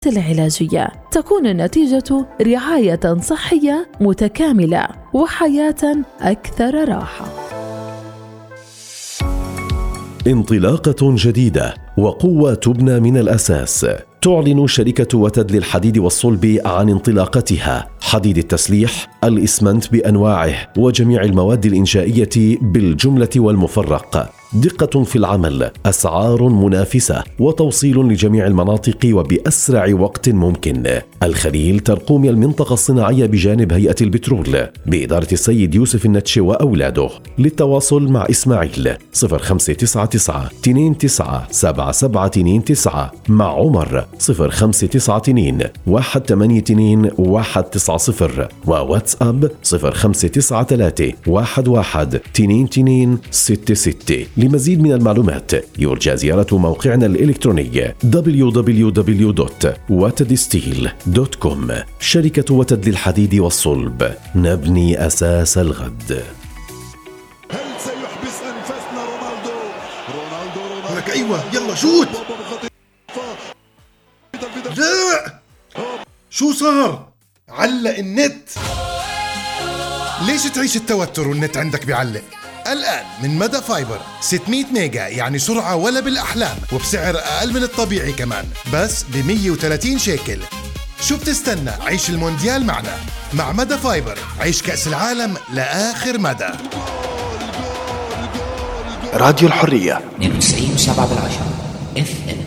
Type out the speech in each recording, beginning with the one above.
العلاجية. تكون النتيجة رعاية صحية متكاملة وحياة أكثر راحة. انطلاقة جديدة وقوة تبنى من الأساس. تعلن شركة وتد للحديد والصلب عن انطلاقتها حديد التسليح، الإسمنت بأنواعه وجميع المواد الإنشائية بالجملة والمفرق. دقة في العمل، أسعار منافسة، وتوصيل لجميع المناطق وبأسرع وقت ممكن. الخليل ترقوم المنطقة الصناعية بجانب هيئة البترول بإدارة السيد يوسف النتش وأولاده. للتواصل مع إسماعيل 0599 29 7729، مع عمر 0592 182 190، وواتساب 0593 11 22 66. لمزيد من المعلومات يرجى زيارة موقعنا الإلكتروني www.watedsteel.com. شركة وتد للحديد والصلب، نبني أساس الغد. هل سيحبس أنفاسنا رونالدو؟ لك أيوة يلا شوت. لا شو صار؟ علق النت. ليش تعيش التوتر والنت عندك بيعلق؟ الآن من مدى فايبر 600 ميجا، يعني سرعة ولا بالأحلام، وبسعر أقل من الطبيعي كمان، بس ب 130 شيكل. شو بتستنى؟ عيش المونديال معنا. مع مدى فايبر عيش كأس العالم لآخر مدى. راديو الحرية 92.7 FM.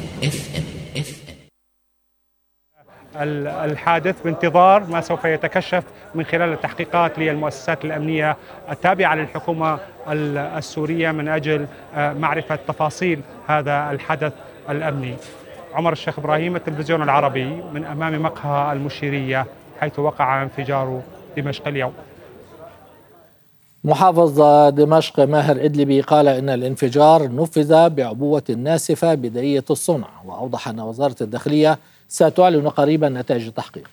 الحادث بانتظار ما سوف يتكشف من خلال التحقيقات للمؤسسات الأمنية التابعة للحكومة السورية من أجل معرفة تفاصيل هذا الحدث الأمني. عمر الشيخ إبراهيم، التلفزيون العربي، من أمام مقهى المشيرية حيث وقع انفجار دمشق اليوم. محافظ دمشق ماهر إدلبي قال إن الانفجار نفذ بعبوة ناسفة بدائية الصنع، وأوضح أن وزارة الداخلية ستعلن قريبا نتائج التحقيق.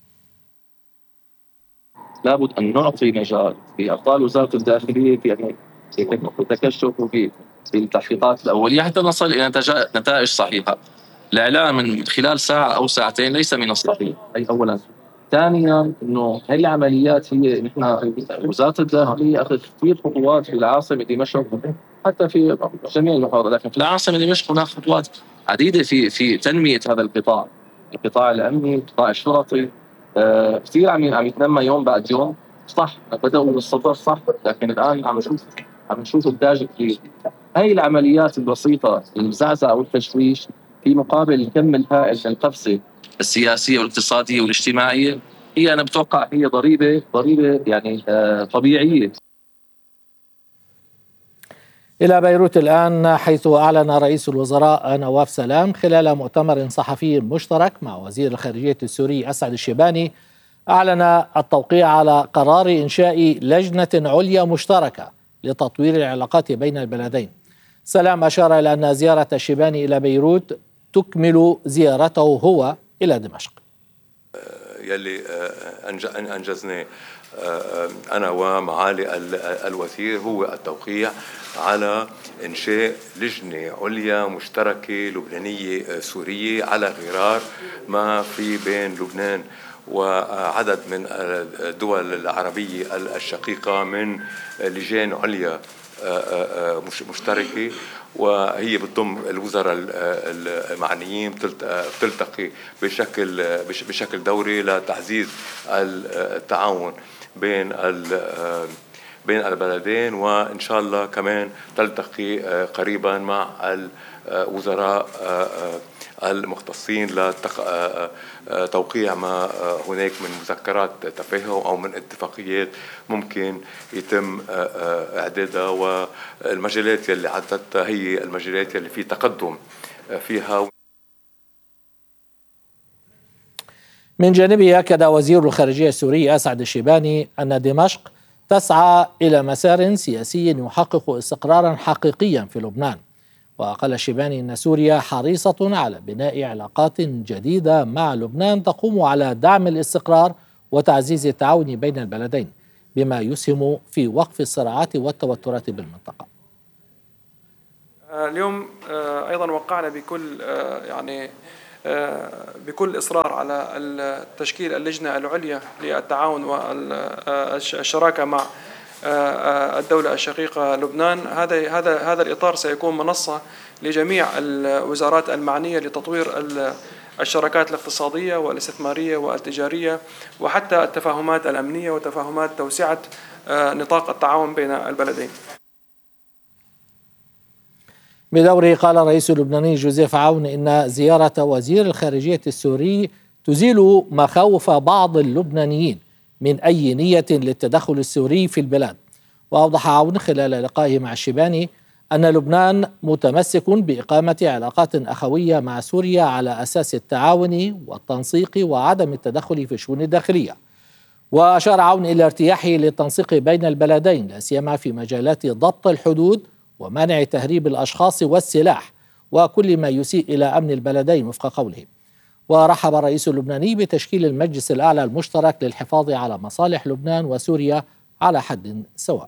لابد أن نعطي مجال في أبطال وزارة الداخلية في أن يتم التكشف في التحقيقات الأولية حتى نصل إلى نتائج صحيحة. الإعلان من خلال ساعة أو ساعتين ليس من الصحيح، أي أولا. ثانيا أنه هذه العمليات هي نحن وزارة الداخلية أخذت كثير خطوات في العاصمة دمشق حتى في جميع المحافظات، لكن في العاصمة دمشق هناك خطوات عديدة في تنمية هذا القطاع الأمني، القطاع الشرطي. كثير عم يتنمى يوم بعد يوم. صح بدأوا من الصفر، صح، لكن الآن عم نشوف إنتاج كبير. هاي العمليات البسيطة، المزعزعة والتشويش، في مقابل الكم الهائل من القفزة السياسية والاقتصادية والاجتماعية، هي أنا بتوقع هي ضريبة يعني طبيعية. إلى بيروت الآن، حيث أعلن رئيس الوزراء نواف سلام خلال مؤتمر صحفي مشترك مع وزير الخارجية السوري أسعد الشيباني، أعلن التوقيع على قرار إنشاء لجنة عليا مشتركة لتطوير العلاقات بين البلدين. سلام أشار إلى أن زيارة الشيباني إلى بيروت تكمل زيارته هو إلى دمشق. يلي أنجزناه أنا ومعالي الوزير هو التوقيع على إنشاء لجنة عليا مشتركة لبنانية سورية على غرار ما في بين لبنان وعدد من الدول العربية الشقيقة من لجان عليا مشتركة، وهي بتضم الوزراء المعنيين، بتلتقي بشكل دوري لتعزيز التعاون بين البلدين، وإن شاء الله كمان تلتقي قريبا مع الوزراء المختصين لتوقيع ما هناك من مذكرات تفاهم أو من اتفاقيات ممكن يتم إعدادها، والمجالات يلي عدتها هي المجالات يلي في تقدم فيها. من جانبه أكد وزير الخارجية السوري أسعد الشيباني أن دمشق تسعى إلى مسار سياسي يحقق استقرارا حقيقيا في لبنان. وقال الشيباني أن سوريا حريصة على بناء علاقات جديدة مع لبنان تقوم على دعم الاستقرار وتعزيز التعاون بين البلدين، بما يسهم في وقف الصراعات والتوترات بالمنطقة. اليوم أيضا وقعنا بكل يعني بكل إصرار على تشكيل اللجنة العليا للتعاون والشراكة مع الدولة الشقيقة لبنان. هذا الإطار سيكون منصة لجميع الوزارات المعنية لتطوير الشراكات الاقتصادية والاستثمارية والتجارية، وحتى التفاهمات الأمنية وتفاهمات توسعة نطاق التعاون بين البلدين. بدوره قال الرئيس اللبناني جوزيف عون إن زيارة وزير الخارجية السوري تزيل مخاوف بعض اللبنانيين من أي نية للتدخل السوري في البلاد. وأوضح عون خلال لقائه مع الشيباني أن لبنان متمسك بإقامة علاقات أخوية مع سوريا على أساس التعاون والتنسيق وعدم التدخل في الشؤون الداخلية. وأشار عون إلى ارتياحه للتنسيق بين البلدين لا سيما في مجالات ضبط الحدود ومنع تهريب الأشخاص والسلاح وكل ما يسيء إلى أمن البلدين وفق قوله. ورحب الرئيس اللبناني بتشكيل المجلس الأعلى المشترك للحفاظ على مصالح لبنان وسوريا على حد سواء.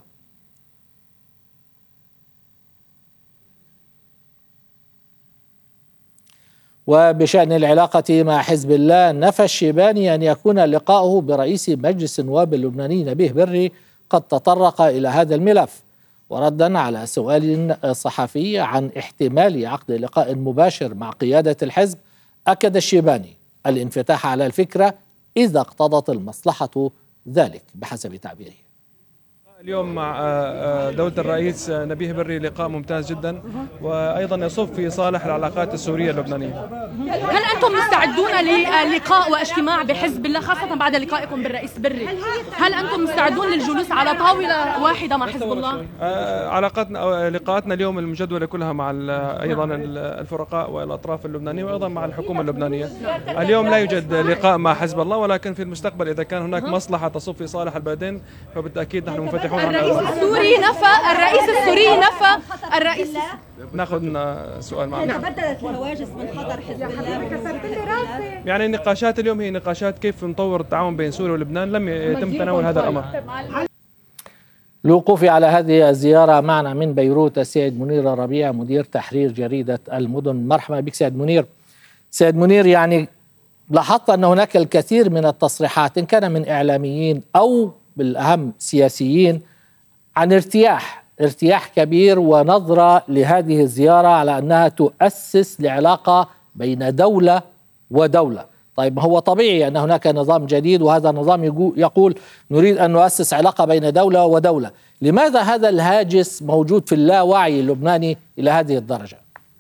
وبشأن العلاقة مع حزب الله، نفى الشيباني أن يكون لقاؤه برئيس مجلس النواب اللبناني نبيه بري قد تطرق إلى هذا الملف. وردا على سؤال صحفي عن احتمال عقد لقاء مباشر مع قيادة الحزب، أكد الشيباني الانفتاح على الفكرة إذا اقتضت المصلحة ذلك بحسب تعبيره. اليوم مع دولة الرئيس نبيه بري لقاء ممتاز جدا، وأيضا يصب في صالح العلاقات السورية اللبنانية. هل أنتم مستعدون للقاء واجتماع بحزب الله خاصة بعد لقائكم بالرئيس بري؟ هل أنتم مستعدون للجلوس على طاولة واحدة مع حزب الله؟ لقاءاتنا اليوم المجدولة كلها مع أيضا الفرقاء والأطراف اللبنانية وأيضا مع الحكومة اللبنانية. اليوم لا يوجد لقاء مع حزب الله، ولكن في المستقبل إذا كان هناك مصلحة تصب في صالح البلدين فبالتأكيد نحن منفتحون. الرئيس السوري نفى الرئيس ناخذ سؤال معنا. تبدلت الهواجس من خطر حزب الله. يعني النقاشات اليوم هي نقاشات كيف نطور التعاون بين سوريا ولبنان، لم يتم تناول هذا الأمر. الوقوف على هذه الزيارة معنا من بيروت السيد منير الربيع مدير تحرير جريدة المدن. مرحبا بك سيد منير. سيد منير، يعني لاحظت أن هناك الكثير من التصريحات إن كان من إعلاميين أو بالأهم سياسيين عن ارتياح كبير ونظرة لهذه الزيارة على أنها تؤسس لعلاقة بين دولة ودولة. طيب، هو طبيعي أن هناك نظام جديد وهذا النظام يقول نريد أن نؤسس علاقة بين دولة ودولة. لماذا هذا الهاجس موجود في اللاوعي اللبناني إلى هذه الدرجة؟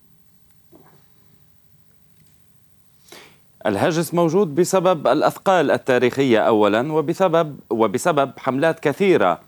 الهاجس موجود بسبب الأثقال التاريخية أولا، وبسبب حملات كثيرة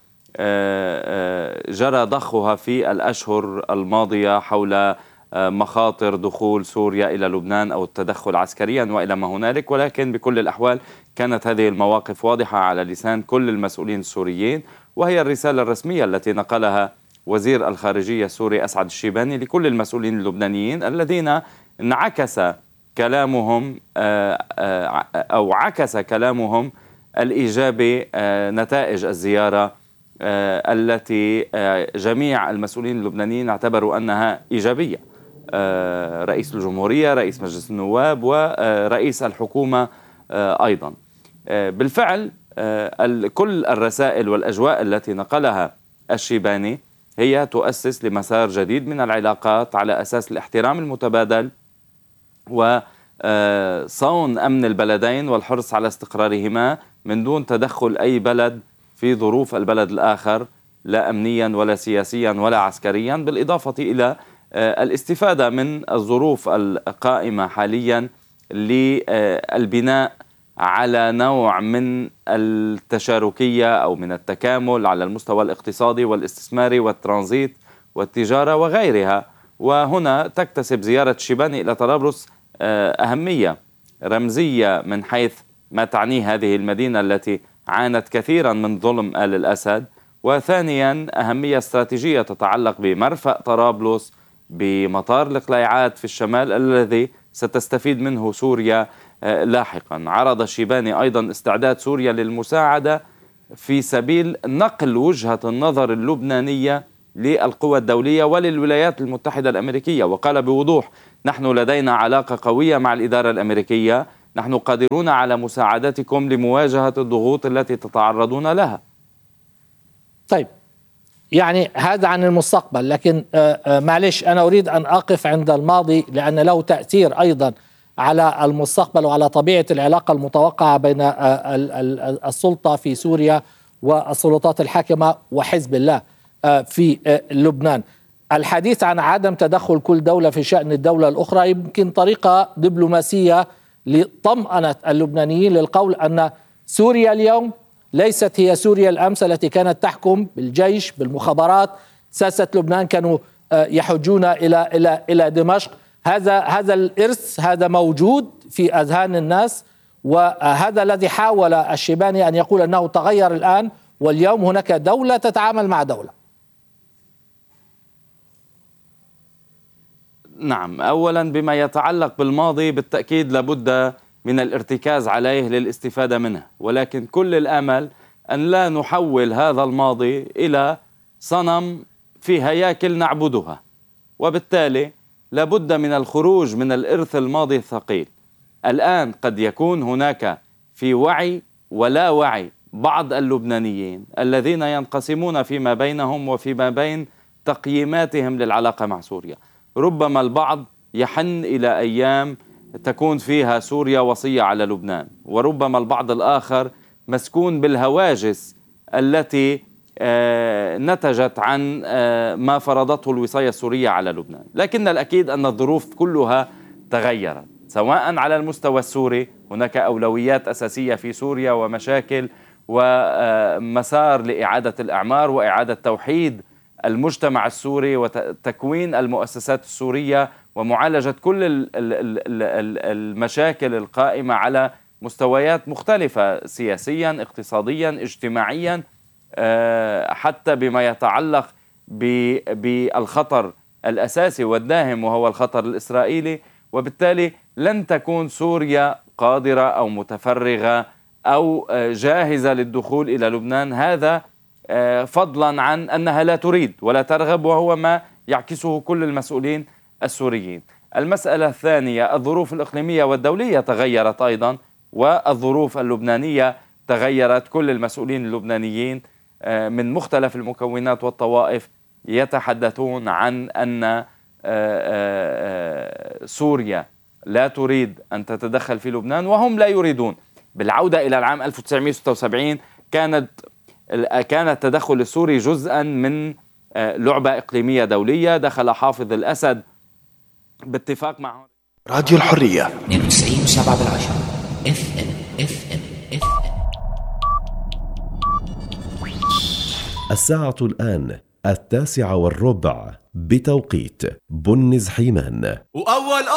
جرى ضخها في الأشهر الماضية حول مخاطر دخول سوريا إلى لبنان أو التدخل عسكريا وإلى ما هنالك. ولكن بكل الأحوال كانت هذه المواقف واضحة على لسان كل المسؤولين السوريين، وهي الرسالة الرسمية التي نقلها وزير الخارجية السوري أسعد الشيباني لكل المسؤولين اللبنانيين الذين انعكس كلامهم أو عكس كلامهم الإيجابي نتائج الزيارة التي جميع المسؤولين اللبنانيين اعتبروا أنها إيجابية. رئيس الجمهورية، رئيس مجلس النواب، ورئيس الحكومة أيضا. بالفعل كل الرسائل والأجواء التي نقلها الشيباني هي تؤسس لمسار جديد من العلاقات على أساس الاحترام المتبادل وصون أمن البلدين والحرص على استقرارهما من دون تدخل أي بلد في ظروف البلد الآخر، لا أمنيا ولا سياسيا ولا عسكريا، بالإضافة إلى الاستفادة من الظروف القائمة حاليا للبناء على نوع من التشاركية أو من التكامل على المستوى الاقتصادي والاستثماري والترانزيت والتجارة وغيرها. وهنا تكتسب زيارة الشيباني إلى طرابلس أهمية رمزية من حيث ما تعنيه هذه المدينة التي عانت كثيرا من ظلم آل الأسد، وثانيا أهمية استراتيجية تتعلق بمرفأ طرابلس، بمطار القليعات في الشمال الذي ستستفيد منه سوريا لاحقا. عرض الشيباني أيضا استعداد سوريا للمساعدة في سبيل نقل وجهة النظر اللبنانية للقوى الدولية وللولايات المتحدة الأمريكية، وقال بوضوح: نحن لدينا علاقة قوية مع الإدارة الأمريكية، نحن قادرون على مساعدتكم لمواجهة الضغوط التي تتعرضون لها. طيب، يعني هذا عن المستقبل، لكن معلش أنا أريد أن أقف عند الماضي لأن له تأثير أيضا على المستقبل وعلى طبيعة العلاقة المتوقعة بين السلطة في سوريا والسلطات الحاكمة وحزب الله في لبنان. الحديث عن عدم تدخل كل دولة في شأن الدولة الأخرى يمكن طريقة دبلوماسية لطمأنة اللبنانيين للقول أن سوريا اليوم ليست هي سوريا الأمس التي كانت تحكم بالجيش بالمخابرات. ساسة لبنان كانوا يحجون إلى دمشق. هذا الإرث هذا موجود في أذهان الناس، وهذا الذي حاول الشيباني أن يقول أنه تغير الآن، واليوم هناك دولة تتعامل مع دولة. نعم، أولا بما يتعلق بالماضي بالتأكيد لابد من الارتكاز عليه للاستفادة منه، ولكن كل الأمل أن لا نحول هذا الماضي إلى صنم في هياكل نعبدها، وبالتالي لابد من الخروج من الإرث الماضي الثقيل. الآن قد يكون هناك في وعي ولا وعي بعض اللبنانيين الذين ينقسمون فيما بينهم وفيما بين تقييماتهم للعلاقة مع سوريا. ربما البعض يحن إلى أيام تكون فيها سوريا وصية على لبنان، وربما البعض الآخر مسكون بالهواجس التي نتجت عن ما فرضته الوصاية السورية على لبنان. لكن الأكيد أن الظروف كلها تغيرت، سواء على المستوى السوري هناك أولويات أساسية في سوريا ومشاكل ومسار لإعادة الإعمار وإعادة توحيد المجتمع السوري وتكوين المؤسسات السورية ومعالجة كل المشاكل القائمة على مستويات مختلفة سياسيا اقتصاديا اجتماعيا، حتى بما يتعلق بالخطر الأساسي والداهم وهو الخطر الإسرائيلي. وبالتالي لن تكون سوريا قادرة أو متفرغة أو جاهزة للدخول إلى لبنان، هذا فضلا عن أنها لا تريد ولا ترغب، وهو ما يعكسه كل المسؤولين السوريين. المسألة الثانية، الظروف الإقليمية والدولية تغيرت أيضا، والظروف اللبنانية تغيرت. كل المسؤولين اللبنانيين من مختلف المكونات والطوائف يتحدثون عن أن سوريا لا تريد أن تتدخل في لبنان، وهم لا يريدون. بالعودة إلى العام 1976 كان التدخل السوري جزءا من لعبة إقليمية دولية. دخل حافظ الأسد باتفاق مع راديو الحرية 92.7 FM. الساعة الآن 9:15 بتوقيت بنز حيمان. وأول